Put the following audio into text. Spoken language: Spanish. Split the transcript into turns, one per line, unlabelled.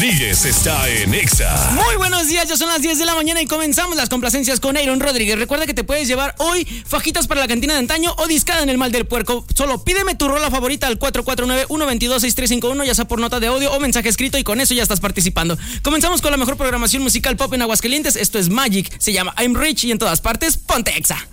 Rodríguez está en Exa.
Muy buenos días, ya son las 10 de la mañana y comenzamos las complacencias con Aaron Rodríguez. Recuerda que te puedes llevar hoy fajitas para la cantina de antaño o discada en el mal del puerco. Solo pídeme tu rola favorita al 449-122-6351, ya sea por nota de audio o mensaje escrito, y con eso ya estás participando. Comenzamos con la mejor programación musical pop en Aguascalientes. Esto es Magic, se llama I'm Rich y en todas partes, ponte Exa.